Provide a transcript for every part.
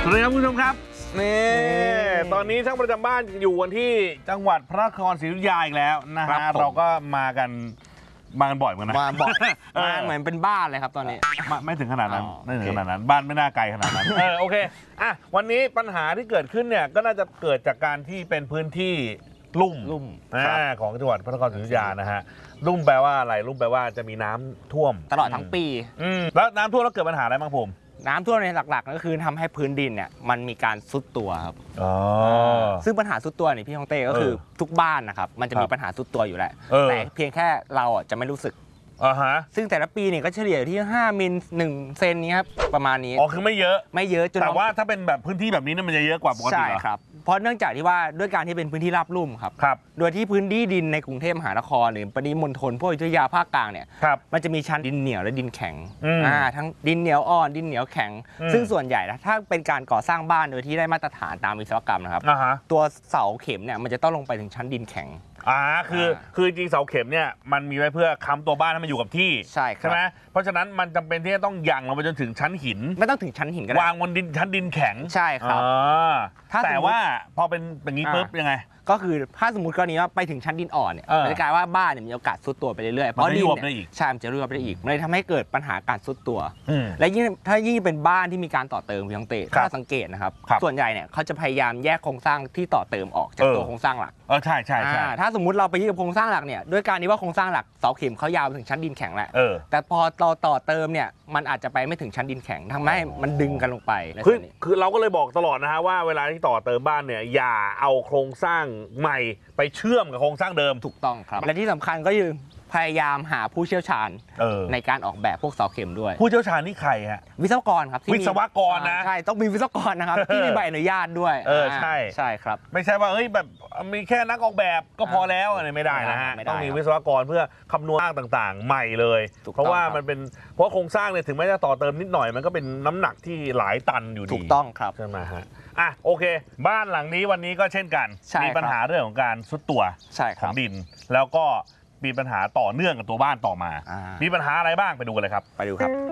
วัสดีครับคุณผู้ชมครับนี่ตอนนี้ช่างประจำบ้านอยู่กันที่จังหวัดพระนครศรีอยุธยาอีกแล้วนะฮะเราก็มากันบ่อยเหมือนกันนะมาบ่อยมาเหมือนเป็นบ้านเลยครับตอนนี้ไม่ถึงขนาดนั้นไม่ถึงขนาดนั้นบ้านไม่น่าไกลขนาดนั้นโอเคอ่ะวันนี้ปัญหาที่เกิดขึ้นเนี่ยก็น่าจะเกิดจากการที่เป็นพื้นที่ลุ่มของจังหวัดพระนครศรีอยุธยานะฮะลุ่มแปลว่าอะไรลุ่มแปลว่าจะมีน้ำท่วมตลอดทั้งปีแล้วน้ำท่วมแล้วเกิดปัญหาอะไรบ้างผมน้ำท่วมในหลักๆก็คือทำให้พื้นดินเนี่ยมันมีการทรุดตัวครับซึ่งปัญหาทรุดตัวนี่พี่ฮองเต้ก็คือทุกบ้านนะครับมันจะมีปัญหาทรุดตัวอยู่แหละแต่เพียงแค่เราจะไม่รู้สึกซึ่งแต่ละปีเนี่ยก็เฉลี่ยที่5 มิล 1 เซนนี้ครับประมาณนี้คือไม่เยอะจนแต่ว่าถ้าเป็นแบบพื้นที่แบบนี้มันจะเยอะกว่าปกติใช่ครับเพราะเนื่องจากที่ว่าด้วยการที่เป็นพื้นที่ราบลุ่มครับโดยที่พื้นที่ดินในกรุงเทพมหานครหรือปริมณฑลพวกอยุธยาภาคกลางเนี่ยมันจะมีชั้นดินเหนียวและดินแข็งทั้งดินเหนียวอ่อนดินเหนียวแข็งซึ่งส่วนใหญ่ถ้าเป็นการก่อสร้างบ้านโดยที่ได้มาตรฐานตามวิศวกรรมนะครับตัวเสาเข็มเนี่ยมันจะต้องลงไปถึงชั้นดินแข็งคือจริงเสาเข็มเนี่ยมันมีไว้เพื่อค้ำตัวบ้านให้มันอยู่กับที่ใช่ไหมเพราะฉะนั้นมันจำเป็นที่จะต้องยั่งลงไปจนถึงชั้นหินไม่ต้องถึงชั้นหินก็ได้วางบนดินชั้นดินแข็งใช่ครับแต่ว่าพอเป็นอย่างนี้ปุ๊บยังไงก็คือถ้าสมมติกรณีว่าไปถึงชั้นดินอ่อนเนี่ยมันจะกลายว่าบ้านเนี่ยมีโอกาสทรุดตัวไปเรื่อยๆเพราะดินเนี่ยใช่มันจะรั่วไปได้อีกมันเลยทำให้เกิดปัญหาการทรุดตัวและยิ่งถ้าเป็นบ้านที่มีการต่อเติมพี่ต้องเตะถ้าสังเกตนะครับส่วนใหญ่เนี่ยเขาจะพยายามแยกโครงสร้างที่ต่อเติมออกจากตัวโครงสร้างหลักใช่ถ้าสมมติเราไปยึดกับโครงสร้างหลักเนี่ยด้วยการที่ว่าโครงสร้างหลักเสาเข็มเขายาวถึงชั้นดินแข็งแหละแต่พอเราต่อเติมเนี่ยมันอาจจะไปไม่ถึงชั้นดินแข็งทำให้มันดึงกันลงไปคือเราก็เลยบอกตลอดนะฮะว่าเวลาที่ต่อเติมบ้านเนี่ยอย่าเอาโครงสร้างใหม่ไปเชื่อมกับโครงสร้างเดิมถูกต้องครับและที่สำคัญก็คือพยายามหาผู้เชี่ยวชาญในการออกแบบพวกเสาเข็มด้วยผู้เชี่ยวชาญนี่ใครฮะวิศวกรครับวิศวกรนะใช่ต้องมีวิศวกรนะครับที่มีใบอนุญาตด้วยใช่ครับไม่ใช่ว่าแบบมีแค่นักออกแบบก็พอแล้วอะไรไม่ได้นะฮะต้องมีวิศวกรเพื่อคำนวณต่างๆใหม่เลยเพราะว่ามันเป็นเพราะโครงสร้างเนี่ยถึงแม้จะต่อเติมนิดหน่อยมันก็เป็นน้ำหนักที่หลายตันอยู่ดีถูกต้องครับใช่ไหมฮะโอเคบ้านหลังนี้วันนี้ก็เช่นกันมีปัญหาเรื่องของการทรุดตัวของดินแล้วก็มีปัญหาต่อเนื่องกับตัวบ้านต่อมามีปัญหาอะไรบ้างไปดูกันเลยครับไปดูครับ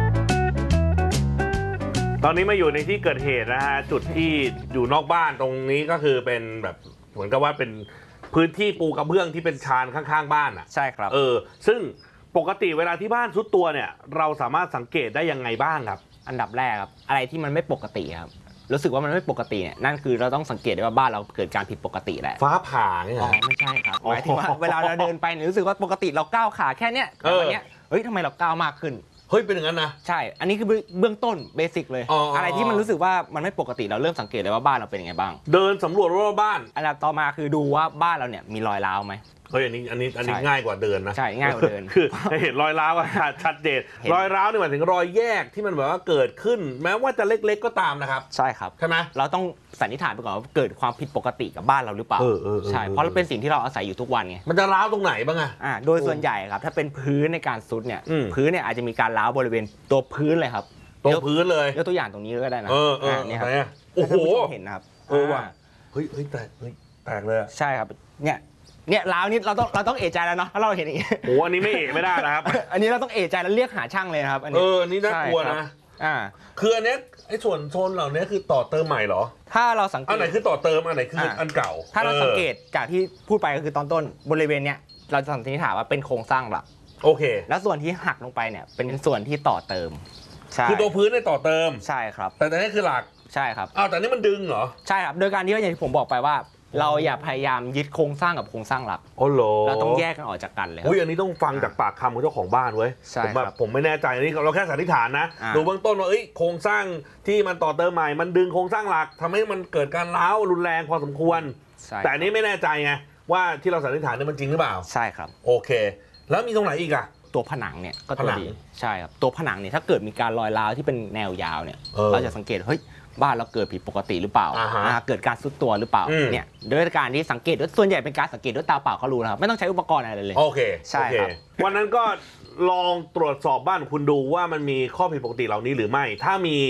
ตอนนี้มาอยู่ในที่เกิดเหตุนะฮะจุดที่อยู่นอกบ้านตรงนี้ก็คือเป็นแบบเหมือนกับว่าเป็นพื้นที่ปูกระเบื้องที่เป็นชานข้างๆบ้านใช่ครับซึ่งปกติเวลาที่บ้านทรุดตัวเนี่ยเราสามารถสังเกตได้ยังไงบ้างครับอันดับแรกครับอะไรที่มันไม่ปกติครับรู้สึกว่ามันไม่ปกติเนี่ยนั่นคือเราต้องสังเกตได้ว่าบ้านเราเกิดการผิดปกติแหละฟ้าผ่าเนี่ยไม่ใช่ครับหมายถึงว่าเวลาเราเดินไปเนี่ยรู้สึกว่าปกติเราก้าวขาแค่เนี้ยแต่วันเนี้ยทำไมเราก้าวมากขึ้นเป็นอย่างนั้นนะใช่อันนี้คือเบื้องต้นเบสิกเลยอะไรที่มันรู้สึกว่ามันไม่ปกติเราเริ่มสังเกตเลยว่าบ้านเราเป็นยังไงบ้างเดินสำรวจรอบบ้านอันดับต่อมาคือดูว่าบ้านเราเนี่ยมีรอยร้าวไหมอันนี้ง่ายกว่าเดินนะใช่ง่ายกว่าเดินคือเห็นรอยร้าวชัดเจนรอยร้าวนี่หมายถึงรอยแยกที่มันแบบว่าเกิดขึ้นแม้ว่าจะเล็กๆก็ตามนะครับใช่ครับใช่ไหมเราต้องสันนิษฐานไปก่อนว่าเกิดความผิดปกติกับบ้านเราหรือเปล่าใช่เพราะเราเป็นสิ่งที่เราอาศัยอยู่ทุกวันไงมันจะร้าวตรงไหนบ้างโดยส่วนใหญ่ครับถ้าเป็นพื้นในการซุดเนี่ยพื้นเนี่ยอาจจะมีการร้าวบริเวณตัวพื้นเลยครับตัวพื้นเลยยกตัวอย่างตรงนี้ก็ได้นะนี่ครับโอ้โหเห็นนะครับว่ะเฮ้ยแตกเลยใช่ครับเนี่ยร้าวนี้เราต้องเอะใจแล้วเนาะถ้าเราเห็นอย่างนี้อันนี้ไม่เอะไม่ได้นะครับอันนี้เราต้องเอะใจแล้วเรียกหาช่างเลยนะครับอันนี้นี่น่ากลัวนะคืออันนี้ไอ้ส่วนโซนเหล่านี้คือต่อเติมใหม่เหรอถ้าเราสังเกตอันไหนคือต่อเติมอันไหนคืออันเก่าถ้าเราสังเกตจากที่พูดไปก็คือตอนต้นบริเวณเนี้ยเราจะสันนิษฐานว่าเป็นโครงสร้างหลักโอเคแล้วส่วนที่หักลงไปเนี่ยเป็นส่วนที่ต่อเติมใช่คือตัวพื้นเนี่ยต่อเติมใช่ครับแต่นี่คือหลักใช่ครับแต่นี่มันดึงเหรอใช่ครับโดยการที่ว่าอย่างที่ผมบอกไปว่าเราอย่าพยายามยึดโครงสร้างกับโครงสร้างหลักเราต้องแยกกันออกจากกันเลยอันนี้ต้องฟังจากปากคำของเจ้าของบ้านเว้ยผมไม่แน่ใจอันนี้เราแค่สันนิษฐานนะดูเบื้องต้นว่าโครงสร้างที่มันต่อเติมใหม่มันดึงโครงสร้างหลักทำให้มันเกิดการร้าวรุนแรงพอสมควรแต่อันนี้ไม่แน่ใจไงว่าที่เราสันนิษฐานนี่มันจริงหรือเปล่าใช่ครับโอเคแล้วมีตรงไหนอีกตัวผนังเนี่ยก็ตัวดีใช่ครับตัวผนังเนี่ยถ้าเกิดมีการรอยร้าวที่เป็นแนวยาวเนี่ยเราจะสังเกตบ้านเราเกิดผิดปกติหรือเปล่าเกิดการซุดตัวหรือเปล่าเนี่ยด้วยการที่สังเกตส่วนใหญ่เป็นการสังเกตด้วยตาเปล่าเขารู้นะครับไม่ต้องใช้อุปกรณ์อะไรเลยโอเคใช่ครับวันนั้นก็ลองตรวจสอบบ้านคุณดูว่ามันมีข้อผิดปกติเหล่านี้หรือไม่ถ้ามี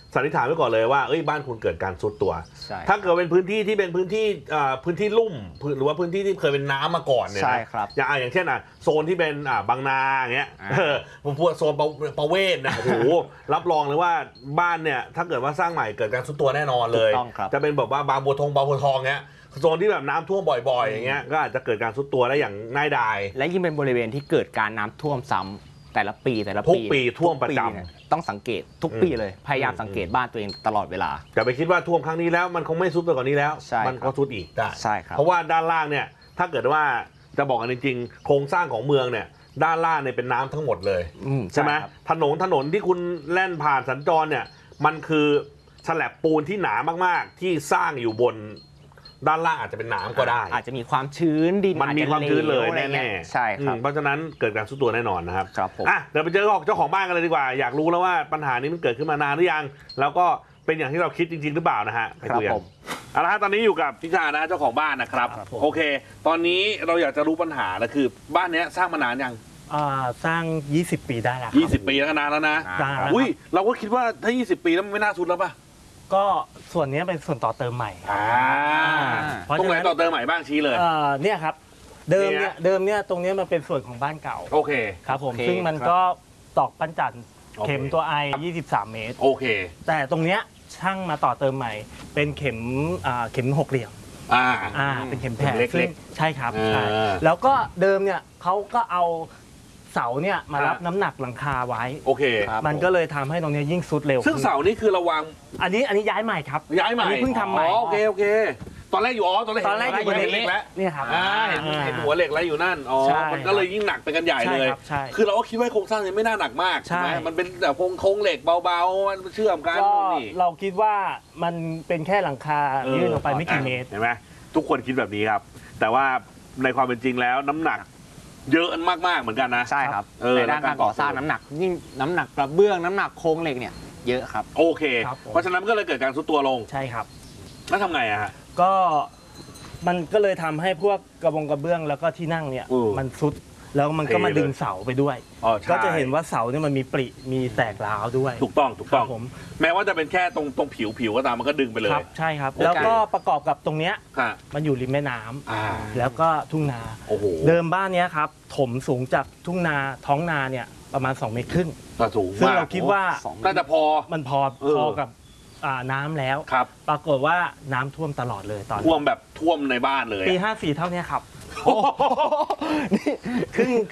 สันนิษฐานไว้ก่อนเลยว่าบ้านคุณเกิดการทรุดตัวถ้าเกิดเป็นพื้นที่ที่เป็นพื้นที่ลุ่มหรือว่าพื้นที่ที่เคยเป็นน้ำมาก่อนเนี่ยนะอย่างเช่นโซนที่เป็นบางนาอย่างเงี้ยผมพูดโซนประเวศนะโอ้โหรับรองเลยว่าบ้านเนี่ยถ้าเกิดว่าสร้างใหม่เกิดการทรุดตัวแน่นอนเลยจะเป็นแบบว่าบางบัวทองเงี้ยโซนที่แบบน้ำท่วมบ่อยๆอย่างเงี้ยก็อาจจะเกิดการทรุดตัวได้อย่างง่ายดายและยิ่งเป็นบริเวณที่เกิดการน้ำท่วมซ้ำแต่ละปีทุกปีท่วมประจำต้องสังเกตทุกปีเลยพยายามสังเกตบ้านตัวเองตลอดเวลาอย่าไปคิดว่าท่วมครั้งนี้แล้วมันคงไม่ทรุดไปกว่านี้แล้วมันก็ทรุดอีกได้ใช่ครับเพราะว่าด้านล่างเนี่ยถ้าเกิดว่าจะบอกกันจริงๆโครงสร้างของเมืองเนี่ยด้านล่างเนี่ยเป็นน้ำทั้งหมดเลยใช่ไหมถนนที่คุณแล่นผ่านสัญจรเนี่ยมันคือฉลับปูนที่หนามากๆที่สร้างอยู่บนด้านล่างอาจจะเป็นน้ำก็ได้อาจจะมีความชื้นดินมันมีความชื้นเลยแน่ๆใช่ครับเพราะฉะนั้นเกิดการทรุดตัวแน่นอนนะครับครับผมเดี๋ยวไปเจอเจ้าของบ้านกันเลยดีกว่าอยากรู้แล้วว่าปัญหานี้มันเกิดขึ้นมานานหรือยังแล้วก็เป็นอย่างที่เราคิดจริงๆหรือเปล่านะฮะไปคุยกันเอาละฮะตอนนี้อยู่กับพี่ชานะเจ้าของบ้านนะครับโอเคตอนนี้เราอยากจะรู้ปัญหาแล้วคือบ้านนี้สร้างมานานยังสร้าง20 ปีได้แล้ว 20 ปีแล้วนานแล้วนะเราก็คิดว่าถ้า20 ปีแล้วมันไม่น่าทรุดแล้วป่ะก็ส่วนนี้เป็นส่วนต่อเติมใหม่ตรงไหนต่อเติมใหม่บ้างชี้เลยเนี่ยครับเดิมเนี่ยตรงนี้มันเป็นส่วนของบ้านเก่าโอเคครับผมซึ่งมันก็ตอกปั้นจันเข็มตัวไอ23 เมตรโอเคแต่ตรงเนี้ยช่างมาต่อเติมใหม่เป็นเข็ม6 เหลี่ยมเป็นเข็มแผ่ซึ่งใช่ครับใช่แล้วก็เดิมเนี่ยเขาก็เอาเสาเนี่ยมารับน้ำหนักหลังคาไว้โอเคมันก็เลยทำให้ตรงนี้ยิ่งซุดเร็วซึ่งเสานี่คือระวังอันนี้ย้ายใหม่ครับย้ายใหม่เพิ่งทำใหม่โอเคตอนแรกอยู่ตอนแรกอยู่เล็กแล้วนี่ครับเห็นหัวเหล็กแล้วอยู่นั่นมันก็เลยยิ่งหนักไปกันใหญ่เลยคือเราก็คิดว่าโครงสร้างนี้ไม่น่าหนักมากใช่ไหมมันเป็นแบบโครงเหล็กเบาๆมันเชื่อมกันนี่เราคิดว่ามันเป็นแค่หลังคายื่นออกไปไม่กี่เมตรเห็นไหมทุกคนคิดแบบนี้ครับแต่ว่าในความเป็นจริงแล้วน้ำหนักเยอะมากๆเหมือนกันนะใช่ครับในด้านการก่อสร้างน้ำหนักยิ่งน้ำหนักกระเบื้องน้ำหนักโครงเหล็กเนี่ยเยอะครับโอเคเพราะฉะนั้นก็เลยเกิดการทรุดตัวลงใช่ครับแล้วทำไงอะฮะก็มันก็เลยทำให้พวกกระเบื้องแล้วก็ที่นั่งเนี่ยมันทรุดแล้วมันก็มาดึงเสาไปด้วยก็จะเห็นว่าเสาเนี่ยมันมีปริมีแตกร้าวด้วยถูกต้องผมแม้ว่าจะเป็นแค่ตรงผิวก็ตามมันก็ดึงไปเลยใช่ครับแล้วก็ประกอบกับตรงเนี้ยมันอยู่ริมแม่น้ำแล้วก็ทุ่งนาเดิมบ้านเนี้ยครับถมสูงจากทุ่งนาท้องนาเนี่ยประมาณ2 เมตรครึ่งสูงซึ่งเราคิดว่าน่าจะมันพอกับน้ำแล้วปรากฏว่าน้ำท่วมตลอดเลยตอนท่วมแบบท่วมในบ้านเลยปี54เท่านี้ครับนี่ครึ่ง